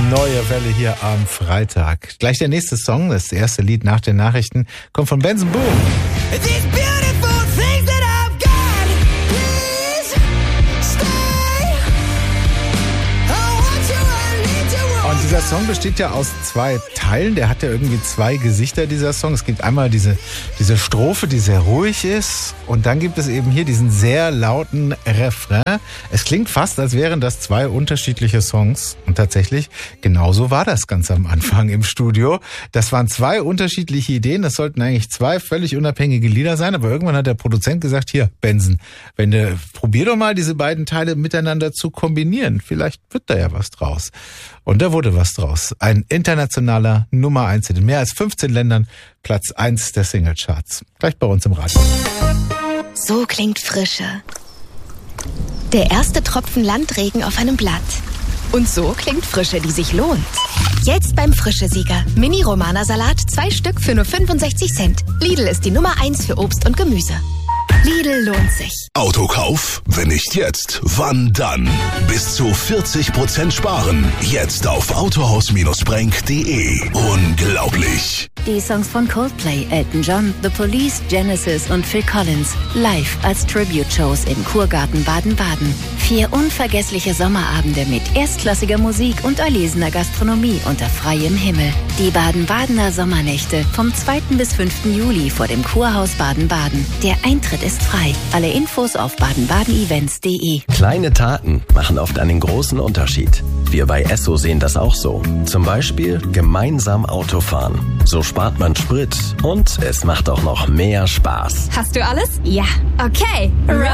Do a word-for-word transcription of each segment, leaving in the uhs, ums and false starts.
Neue Welle hier am Freitag. Gleich der nächste Song, das erste Lied nach den Nachrichten, kommt von Benson Boone. Und dieser Song besteht ja aus zwei Teilen. Der hat ja irgendwie zwei Gesichter, dieser Song. Es gibt einmal diese, diese Strophe, die sehr ruhig ist. Und dann gibt es eben hier diesen sehr lauten Refrain. Es klingt fast, als wären das zwei unterschiedliche Songs. Und tatsächlich, genauso war das ganz am Anfang im Studio. Das waren zwei unterschiedliche Ideen. Das sollten eigentlich zwei völlig unabhängige Lieder sein. Aber irgendwann hat der Produzent gesagt, hier, Benson, wenn du, probier doch mal diese beiden Teile miteinander zu kombinieren. Vielleicht wird da ja was draus. Und da wurde was draus. Ein internationaler Nummer eins in mehr als fünfzehn Ländern, Platz eins der Singlecharts. Gleich bei uns im Radio. So klingt Frische. Der erste Tropfen Landregen auf einem Blatt. Und so klingt Frische, die sich lohnt. Jetzt beim Frische-Sieger. Mini-Romana-Salat, zwei Stück für nur fünfundsechzig Cent. Lidl ist die Nummer eins für Obst und Gemüse. Lidl lohnt sich. Autokauf? Wenn nicht jetzt, wann dann? Bis zu vierzig Prozent sparen. Jetzt auf autohaus Bindestrich brenk punkt de. Unglaublich. Die Songs von Coldplay, Elton John, The Police, Genesis und Phil Collins. Live als Tribute-Shows im Kurgarten Baden-Baden. Vier unvergessliche Sommerabende mit erstklassiger Musik und erlesener Gastronomie unter freiem Himmel. Die Baden-Badener Sommernächte vom zweiten bis fünften Juli vor dem Kurhaus Baden-Baden. Der Eintritt ist frei. Alle Infos auf baden baden events punkt de. Kleine Taten machen oft einen großen Unterschied. Wir bei Esso sehen das auch so. Zum Beispiel gemeinsam Autofahren. So spart man Sprit und es macht auch noch mehr Spaß. Hast du alles? Ja. Okay.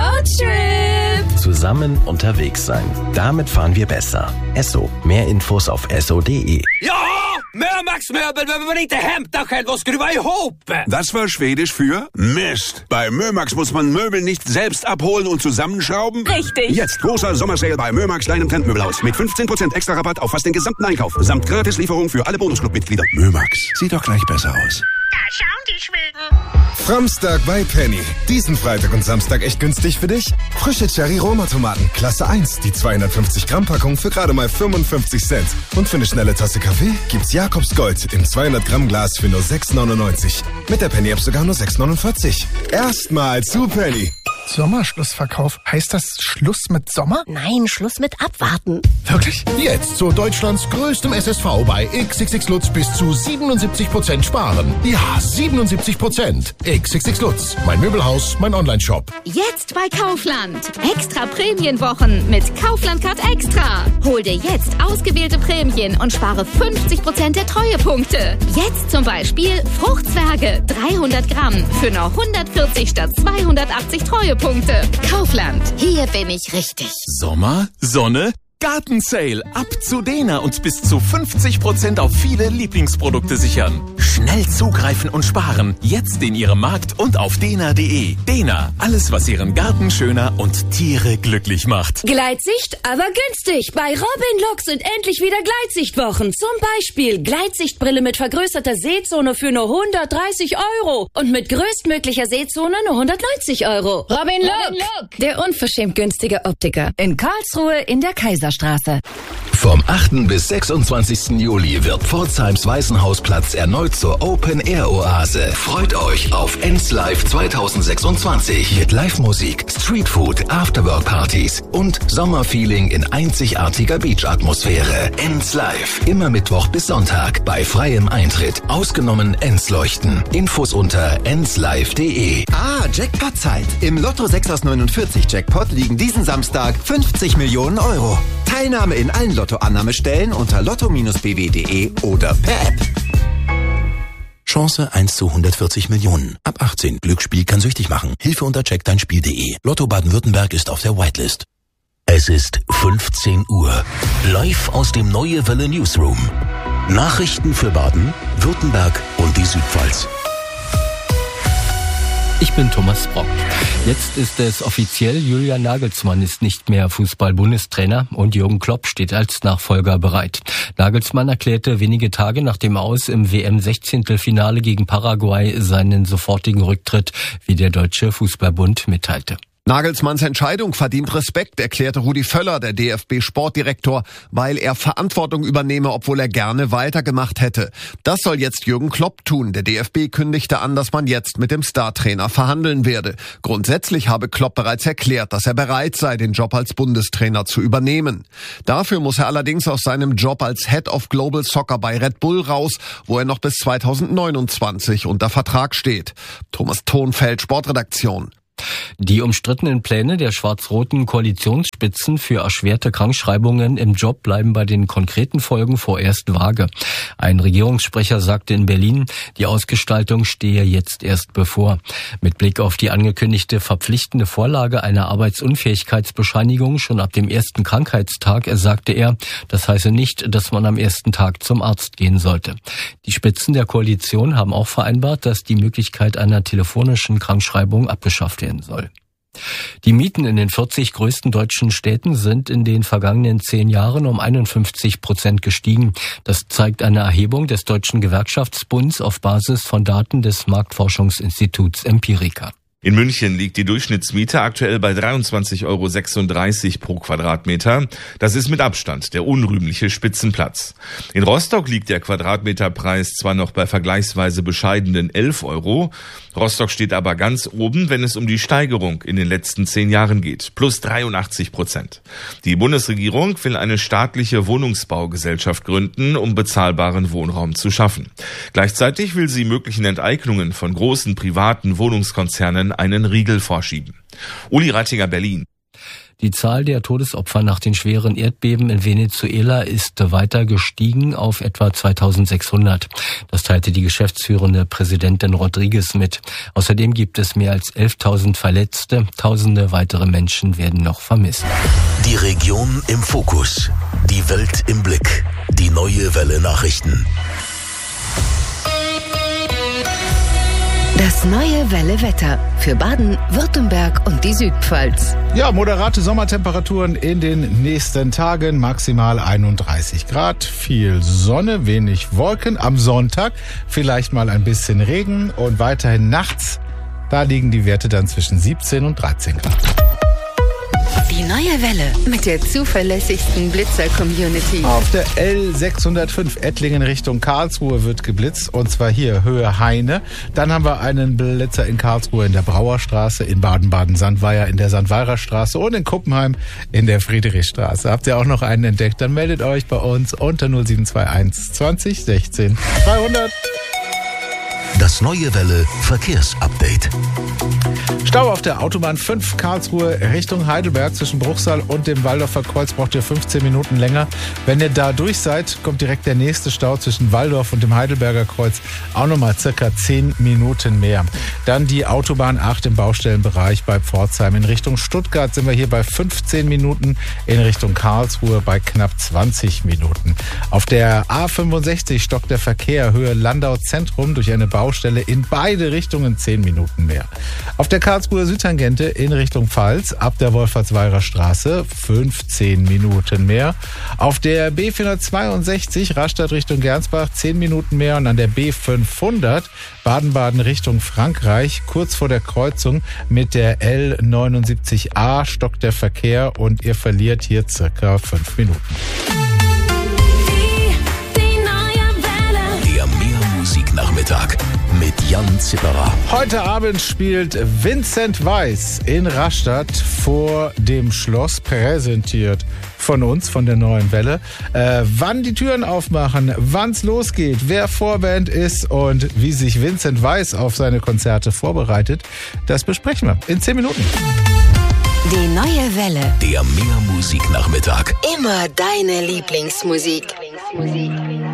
Roadtrip! Zusammen unterwegs sein. Damit fahren wir besser. Esso. Mehr Infos auf esso punkt de. Ja! Mömax Möbel behöver man inte hämta själv och skruva ihop. Das war Schwedisch für Mist. Bei Mömax muss man Möbel nicht selbst abholen und zusammenschrauben. Richtig. Jetzt großer Sommersale bei Mömax kleinem Trendmöbelhaus mit fünfzehn Prozent extra Rabatt auf fast den gesamten Einkauf. Samt Gratislieferung für alle Bonusclub-Mitglieder. Mömax. Sieht doch gleich besser aus. Da schauen die Schweden. Framstag bei Penny. Diesen Freitag und Samstag echt günstig für dich? Frische Cherry-Roma-Tomaten, Klasse eins. Die zweihundertfünfzig Gramm Packung für gerade mal fünfundfünfzig Cent. Und für eine schnelle Tasse Kaffee gibt's Jakobs Gold im zweihundert Gramm Glas für nur sechs neunundneunzig. Mit der Penny-App sogar nur sechs neunundvierzig. Erstmal zu Penny. Sommerschlussverkauf. Heißt das Schluss mit Sommer? Nein, Schluss mit Abwarten. Wirklich? Jetzt zu Deutschlands größtem S S V bei X X X Lutz bis zu siebenundsiebzig Prozent sparen. Ja, siebenundsiebzig Prozent. X X X Lutz. Mein Möbelhaus, mein Onlineshop. Jetzt bei Kaufland. Extra Prämienwochen mit Kaufland Card Extra. Hol dir jetzt ausgewählte Prämien und spare fünfzig Prozent der Treuepunkte. Jetzt zum Beispiel Fruchtzwerge dreihundert Gramm für nur hundertvierzig statt zweihundertachtzig Treuepunkte. Kaufland. Hier bin ich richtig. Sommer, Sonne, Gartensale. Ab zu Dena und bis zu fünfzig Prozent auf viele Lieblingsprodukte sichern. Schnell zugreifen und sparen. Jetzt in Ihrem Markt und auf dena punkt de. Dena. Alles, was Ihren Garten schöner und Tiere glücklich macht. Gleitsicht, aber günstig. Bei Robin Look sind endlich wieder Gleitsichtwochen. Zum Beispiel Gleitsichtbrille mit vergrößerter Sehzone für nur hundertdreißig Euro. Und mit größtmöglicher Sehzone nur hundertneunzig Euro. Robin Look. Robin Look. Der unverschämt günstige Optiker. In Karlsruhe in der Kaiserstraße. Vom achten bis sechsundzwanzigsten Juli wird Pforzheims Weißenhausplatz erneut zur Open-Air-Oase. Freut euch auf Enslive zweitausendsechsundzwanzig mit Live-Musik, Streetfood, Afterwork-Partys und Sommerfeeling in einzigartiger Beach-Atmosphäre. Enslive, immer Mittwoch bis Sonntag bei freiem Eintritt. Ausgenommen Ensleuchten. Infos unter enslive punkt de. Ah, Jackpot-Zeit. Im Lotto sechs aus neunundvierzig Jackpot liegen diesen Samstag fünfzig Millionen Euro. Teilnahme in allen Lottoannahmestellen unter lotto Bindestrich b w punkt de oder per App. Chance eins zu hundertvierzig Millionen. Ab achtzehn. Glücksspiel kann süchtig machen. Hilfe unter check dein Spiel punkt de. Lotto Baden-Württemberg ist auf der Whitelist. Es ist fünfzehn Uhr. Live aus dem Neue Welle Newsroom. Nachrichten für Baden, Württemberg und die Südpfalz. Ich bin Thomas Brock. Jetzt ist es offiziell, Julian Nagelsmann ist nicht mehr Fußball-Bundestrainer und Jürgen Klopp steht als Nachfolger bereit. Nagelsmann erklärte wenige Tage nach dem Aus im W M-Sechzehntelfinale gegen Paraguay seinen sofortigen Rücktritt, wie der Deutsche Fußballbund mitteilte. Nagelsmanns Entscheidung verdient Respekt, erklärte Rudi Völler, der D F B-Sportdirektor, weil er Verantwortung übernehme, obwohl er gerne weitergemacht hätte. Das soll jetzt Jürgen Klopp tun. Der D F B kündigte an, dass man jetzt mit dem Startrainer verhandeln werde. Grundsätzlich habe Klopp bereits erklärt, dass er bereit sei, den Job als Bundestrainer zu übernehmen. Dafür muss er allerdings aus seinem Job als Head of Global Soccer bei Red Bull raus, wo er noch bis zweitausendneunundzwanzig unter Vertrag steht. Thomas Thonfeld, Sportredaktion. Die umstrittenen Pläne der schwarz-roten Koalitionsspitzen für erschwerte Krankschreibungen im Job bleiben bei den konkreten Folgen vorerst vage. Ein Regierungssprecher sagte in Berlin, die Ausgestaltung stehe jetzt erst bevor. Mit Blick auf die angekündigte verpflichtende Vorlage einer Arbeitsunfähigkeitsbescheinigung schon ab dem ersten Krankheitstag, sagte er, das heiße nicht, dass man am ersten Tag zum Arzt gehen sollte. Die Spitzen der Koalition haben auch vereinbart, dass die Möglichkeit einer telefonischen Krankschreibung abgeschafft wird. Soll. Die Mieten in den vierzig größten deutschen Städten sind in den vergangenen zehn Jahren um einundfünfzig Prozent gestiegen. Das zeigt eine Erhebung des Deutschen Gewerkschaftsbunds auf Basis von Daten des Marktforschungsinstituts Empirica. In München liegt die Durchschnittsmiete aktuell bei dreiundzwanzig Euro sechsunddreißig pro Quadratmeter. Das ist mit Abstand der unrühmliche Spitzenplatz. In Rostock liegt der Quadratmeterpreis zwar noch bei vergleichsweise bescheidenen elf Euro. Rostock steht aber ganz oben, wenn es um die Steigerung in den letzten zehn Jahren geht. Plus dreiundachtzig Prozent. Die Bundesregierung will eine staatliche Wohnungsbaugesellschaft gründen, um bezahlbaren Wohnraum zu schaffen. Gleichzeitig will sie möglichen Enteignungen von großen privaten Wohnungskonzernen einen Riegel vorschieben. Uli Rattinger, Berlin. Die Zahl der Todesopfer nach den schweren Erdbeben in Venezuela ist weiter gestiegen auf etwa zweitausendsechshundert. Das teilte die geschäftsführende Präsidentin Rodriguez mit. Außerdem gibt es mehr als elftausend Verletzte. Tausende weitere Menschen werden noch vermisst. Die Region im Fokus. Die Welt im Blick. Die neue Welle Nachrichten. Das neue Welle Wetter für Baden, Württemberg und die Südpfalz. Ja, moderate Sommertemperaturen in den nächsten Tagen, maximal einunddreißig Grad, viel Sonne, wenig Wolken. Am Sonntag vielleicht mal ein bisschen Regen und weiterhin nachts, da liegen die Werte dann zwischen siebzehn und dreizehn Grad. Die neue Welle mit der zuverlässigsten Blitzer-Community. Auf der L sechshundertfünf Ettlingen Richtung Karlsruhe wird geblitzt, und zwar hier Höhe Heine. Dann haben wir einen Blitzer in Karlsruhe in der Brauerstraße, in Baden-Baden-Sandweier in der Sandweirer Straße und in Kuppenheim in der Friedrichstraße. Habt ihr auch noch einen entdeckt? Dann meldet euch bei uns unter null sieben zwei eins zwanzig sechzehn zweihundert. Das neue Welle Verkehrsupdate. Stau auf der Autobahn fünf Karlsruhe Richtung Heidelberg zwischen Bruchsal und dem Walldorfer Kreuz braucht ihr fünfzehn Minuten länger. Wenn ihr da durch seid, kommt direkt der nächste Stau zwischen Walldorf und dem Heidelberger Kreuz. Auch nochmal circa zehn Minuten mehr. Dann die Autobahn acht im Baustellenbereich bei Pforzheim. In Richtung Stuttgart sind wir hier bei fünfzehn Minuten. In Richtung Karlsruhe bei knapp zwanzig Minuten. Auf der A fünfundsechzig stockt der Verkehr Höhe Landau Zentrum durch eine Baustelle in beide Richtungen zehn Minuten mehr. Auf der Karlsruher Südtangente in Richtung Pfalz ab der Wolfertsweirer Straße fünfzehn Minuten mehr. Auf der B vierhundertzweiundsechzig Rastatt Richtung Gernsbach zehn Minuten mehr und an der B fünfhundert Baden-Baden Richtung Frankreich kurz vor der Kreuzung mit der L neunundsiebzig A stockt der Verkehr und ihr verliert hier circa fünf Minuten. Nachmittag mit Jan Zipperer. Heute Abend spielt Vincent Weiss in Rastatt vor dem Schloss, präsentiert von uns, von der neuen Welle. Äh, wann die Türen aufmachen, wann es losgeht, wer Vorband ist und wie sich Vincent Weiss auf seine Konzerte vorbereitet, das besprechen wir in zehn Minuten. Die neue Welle. Der Mehr Musik Nachmittag. Immer deine Lieblingsmusik. Lieblingsmusik.